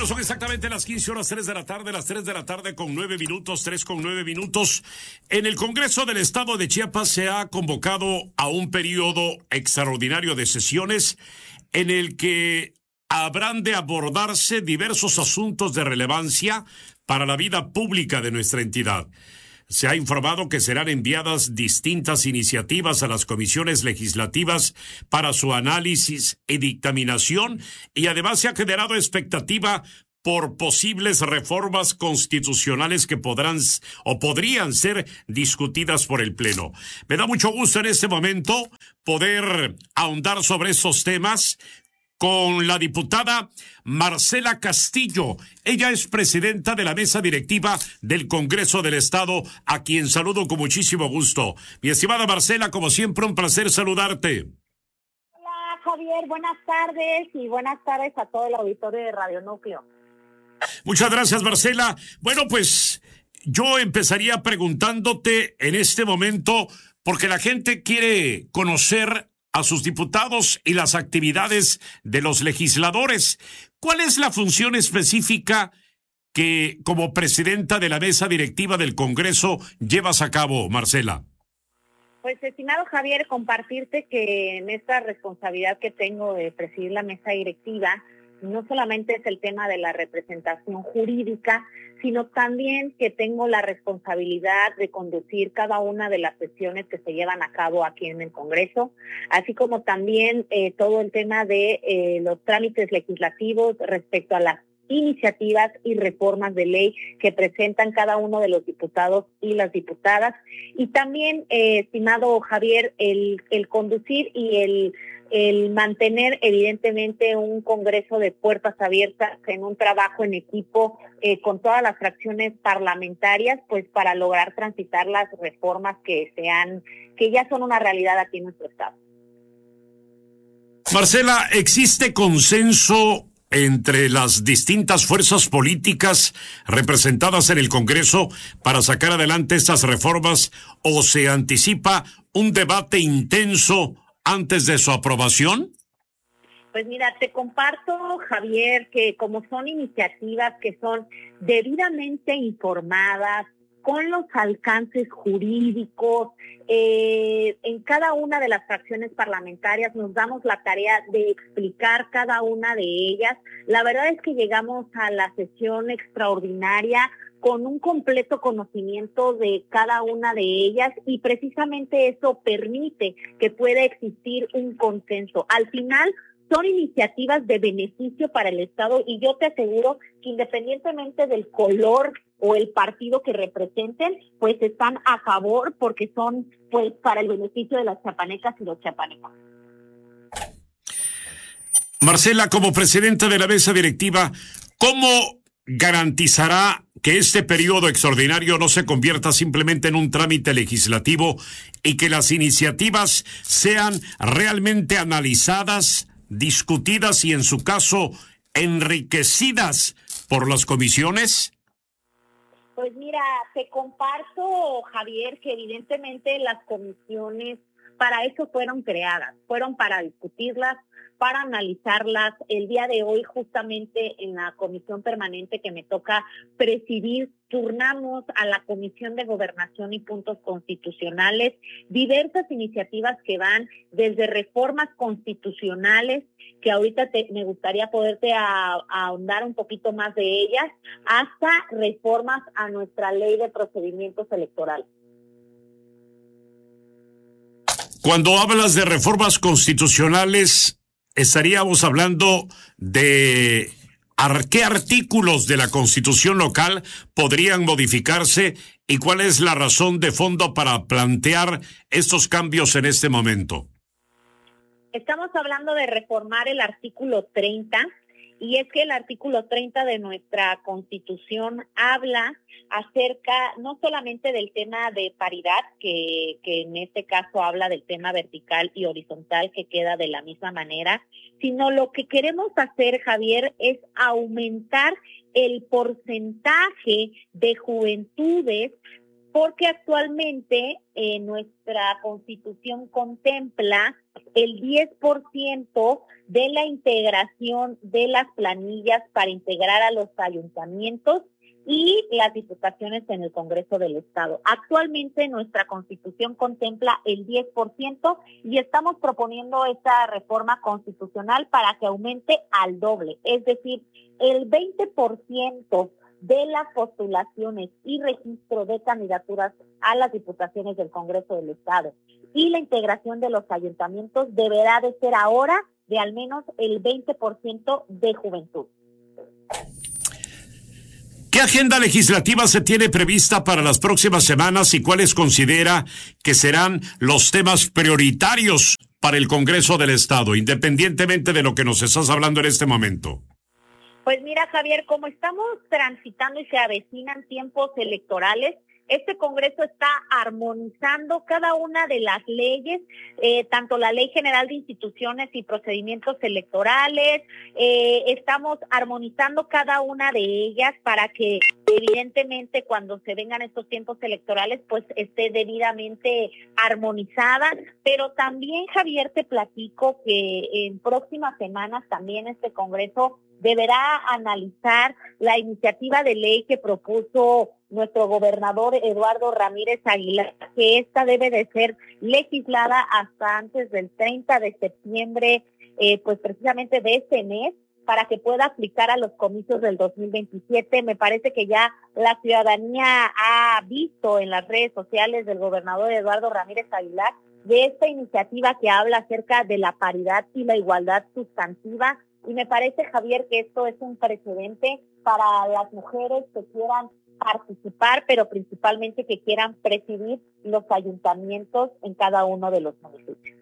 Bueno, son exactamente las 15 horas, 3 de la tarde, las 3 de la tarde con 9 minutos, 3 con 9 minutos. En el Congreso del Estado de Chiapas se ha convocado a un periodo extraordinario de sesiones en el que habrán de abordarse diversos asuntos de relevancia para la vida pública de nuestra entidad. Se ha informado que serán enviadas distintas iniciativas a las comisiones legislativas para su análisis y dictaminación, y además se ha generado expectativa por posibles reformas constitucionales que podrán o podrían ser discutidas por el Pleno. Me da mucho gusto en este momento poder ahondar sobre estos temas con la diputada Marcela Castillo. Ella es presidenta de la mesa directiva del Congreso del Estado, a quien saludo con muchísimo gusto. Mi estimada Marcela, como siempre, un placer saludarte. Hola, Javier, buenas tardes y buenas tardes a todo el auditorio de Radio Núcleo. Muchas gracias, Marcela. Bueno, pues yo empezaría preguntándote en este momento, porque la gente quiere conocer a sus diputados y las actividades de los legisladores. ¿Cuál es la función específica que, como presidenta de la mesa directiva del Congreso, llevas a cabo, Marcela? Pues, estimado Javier, compartirte que en esta responsabilidad que tengo de presidir la mesa directiva, no solamente es el tema de la representación jurídica, sino también que tengo la responsabilidad de conducir cada una de las sesiones que se llevan a cabo aquí en el Congreso, así como también todo el tema de los trámites legislativos respecto a las iniciativas y reformas de ley que presentan cada uno de los diputados y las diputadas. Y también, estimado Javier, el conducir y el mantener evidentemente un Congreso de puertas abiertas en un trabajo en equipo con todas las fracciones parlamentarias, pues para lograr transitar las reformas que ya son una realidad aquí en nuestro estado. Marcela, ¿existe consenso entre las distintas fuerzas políticas representadas en el Congreso para sacar adelante estas reformas, o se anticipa un debate intenso antes de su aprobación? Pues mira, te comparto, Javier, que como son iniciativas que son debidamente informadas, con los alcances jurídicos, en cada una de las fracciones parlamentarias nos damos la tarea de explicar cada una de ellas. La verdad es que llegamos a la sesión extraordinaria con un completo conocimiento de cada una de ellas, y precisamente eso permite que pueda existir un consenso. Al final, son iniciativas de beneficio para el Estado, y yo te aseguro que independientemente del color o el partido que representen, pues están a favor porque son pues para el beneficio de las chiapanecas y los chiapanecos. Marcela, como presidenta de la mesa directiva, ¿cómo garantizará que este periodo extraordinario no se convierta simplemente en un trámite legislativo y que las iniciativas sean realmente analizadas, discutidas y, en su caso, enriquecidas por las comisiones? Pues mira, te comparto, Javier, que evidentemente las comisiones para eso fueron creadas, fueron para discutirlas, para analizarlas. El día de hoy, justamente en la comisión permanente que me toca presidir, turnamos a la Comisión de Gobernación y Puntos Constitucionales diversas iniciativas que van desde reformas constitucionales, que ahorita me gustaría poderte ahondar un poquito más de ellas, hasta reformas a nuestra ley de procedimientos electorales. Cuando hablas de reformas constitucionales, estaríamos hablando de qué artículos de la Constitución local podrían modificarse y cuál es la razón de fondo para plantear estos cambios en este momento. Estamos hablando de reformar el artículo 30, y es que el artículo 30 de nuestra Constitución habla acerca no solamente del tema de paridad, que en este caso habla del tema vertical y horizontal, que queda de la misma manera, sino lo que queremos hacer, Javier, es aumentar el porcentaje de juventudes, porque actualmente nuestra Constitución contempla el 10% de la integración de las planillas para integrar a los ayuntamientos y las diputaciones en el Congreso del Estado. Actualmente nuestra Constitución contempla el 10% y estamos proponiendo esta reforma constitucional para que aumente al doble, es decir, el 20% de las postulaciones y registro de candidaturas a las diputaciones del Congreso del Estado y la integración de los ayuntamientos deberá de ser ahora de al menos el 20% de juventud. ¿Qué agenda legislativa se tiene prevista para las próximas semanas y cuáles considera que serán los temas prioritarios para el Congreso del Estado, independientemente de lo que nos estás hablando en este momento? Pues mira, Javier, como estamos transitando y se avecinan tiempos electorales, este Congreso está armonizando cada una de las leyes, tanto la Ley General de Instituciones y Procedimientos Electorales, estamos armonizando cada una de ellas para que evidentemente cuando se vengan estos tiempos electorales pues esté debidamente armonizada, pero también, Javier, te platico que en próximas semanas también este Congreso deberá analizar la iniciativa de ley que propuso nuestro gobernador Eduardo Ramírez Aguilar, que esta debe de ser legislada hasta antes del 30 de septiembre, pues precisamente de este mes, para que pueda aplicar a los comicios del 2027. Me parece que ya la ciudadanía ha visto en las redes sociales del gobernador Eduardo Ramírez Aguilar de esta iniciativa que habla acerca de la paridad y la igualdad sustantiva. Y me parece, Javier, que esto es un precedente para las mujeres que quieran participar, pero principalmente que quieran presidir los ayuntamientos en cada uno de los municipios.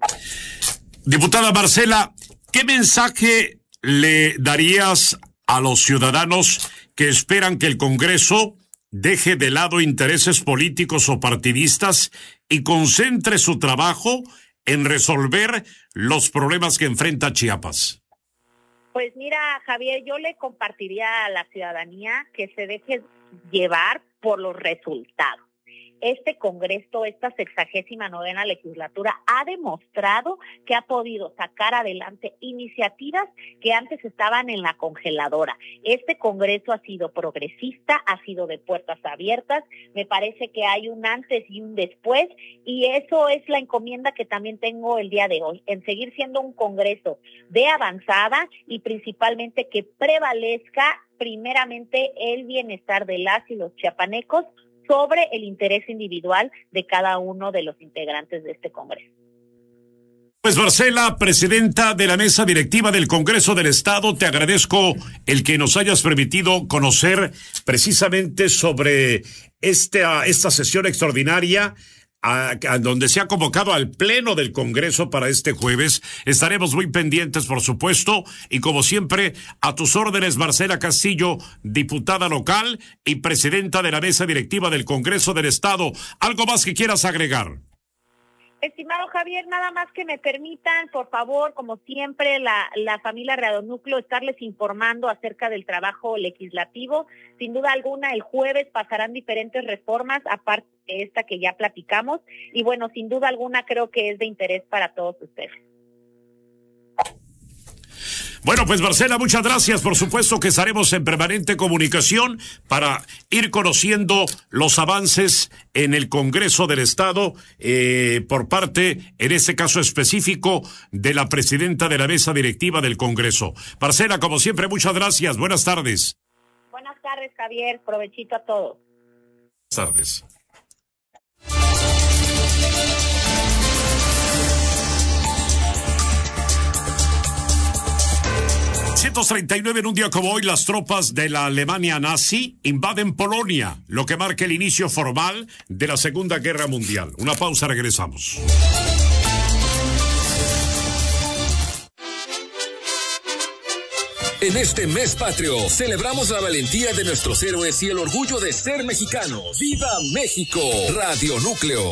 Diputada Marcela, ¿qué mensaje le darías a los ciudadanos que esperan que el Congreso deje de lado intereses políticos o partidistas y concentre su trabajo en resolver los problemas que enfrenta Chiapas? Pues mira, Javier, yo le compartiría a la ciudadanía que se deje llevar por los resultados. Este Congreso, esta 69ª legislatura, ha demostrado que ha podido sacar adelante iniciativas que antes estaban en la congeladora. Este Congreso ha sido progresista, ha sido de puertas abiertas. Me parece que hay un antes y un después, y eso es la encomienda que también tengo el día de hoy, en seguir siendo un Congreso de avanzada y principalmente que prevalezca primeramente el bienestar de las y los chiapanecos sobre el interés individual de cada uno de los integrantes de este Congreso. Pues Marcela, presidenta de la mesa directiva del Congreso del Estado, te agradezco el que nos hayas permitido conocer precisamente sobre esta sesión extraordinaria a donde se ha convocado al Pleno del Congreso para este jueves. Estaremos muy pendientes, por supuesto, y como siempre, a tus órdenes, Marcela Castillo, diputada local y presidenta de la mesa directiva del Congreso del Estado. ¿Algo más que quieras agregar? Estimado Javier, nada más que me permitan, por favor, como siempre, la familia Radionúcleo, estarles informando acerca del trabajo legislativo. Sin duda alguna, el jueves pasarán diferentes reformas, aparte de esta que ya platicamos, y bueno, sin duda alguna creo que es de interés para todos ustedes. Bueno, pues Marcela, muchas gracias. Por supuesto que estaremos en permanente comunicación para ir conociendo los avances en el Congreso del Estado por parte, en este caso específico, de la presidenta de la mesa directiva del Congreso. Marcela, como siempre, muchas gracias. Buenas tardes. Buenas tardes, Javier. Provechito a todos. Buenas tardes. En un día como hoy, las tropas de la Alemania nazi invaden Polonia, lo que marca el inicio formal de la Segunda Guerra Mundial. Una pausa, regresamos. En este mes patrio, celebramos la valentía de nuestros héroes y el orgullo de ser mexicanos. ¡Viva México! Radionúcleo.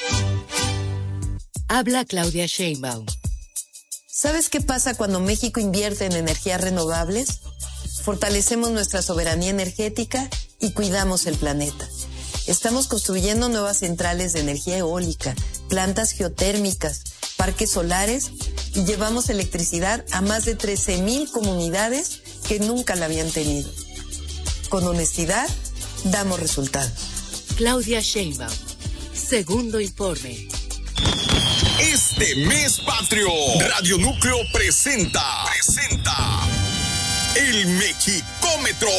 Habla Claudia Sheinbaum. ¿Sabes qué pasa cuando México invierte en energías renovables? Fortalecemos nuestra soberanía energética y cuidamos el planeta. Estamos construyendo nuevas centrales de energía eólica, plantas geotérmicas parques solares y llevamos electricidad a más de 13,000 comunidades que nunca la habían tenido. Con honestidad, damos resultados. Claudia Sheinbaum. Segundo informe. Este mes patrio, Radio Núcleo presenta el Mexicómetro.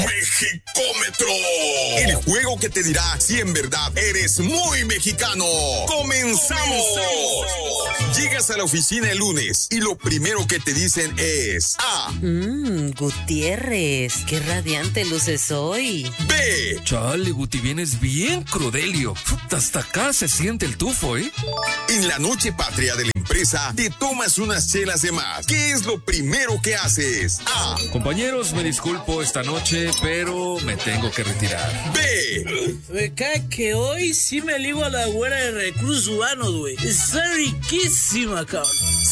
El juego que te dirá si en verdad eres muy mexicano. ¡Comenzamos! Llegas a la oficina el lunes y lo primero que te dicen es A. Gutiérrez, qué radiante luces hoy. B. Chale, Guti, vienes bien crudelio. Hasta acá se siente el tufo, ¿eh? En la noche patria de la empresa te tomas unas chelas de más. ¿Qué es lo primero que haces? A. Compañeros, me disculpo esta noche, pero me tengo que retirar. B. Me cae que hoy sí me ligo a la güera de recursos humanos, güey. Está riquísima, cabrón.